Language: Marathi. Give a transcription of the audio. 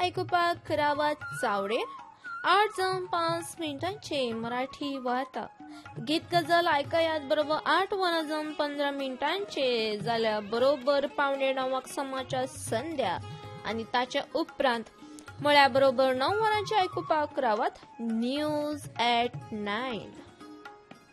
आयकुपाक रावात चावडे 8:05 मराठी वार्ता. गीत गजल ऐकायात बरोबर 8:15 जाल्या बरोबर 8:45 समाचार संध्या आणि ताच्या उपरांत म्हळ्या बरोबर 9 वरांचे आयकुपाक रावात न्यूज @ 9.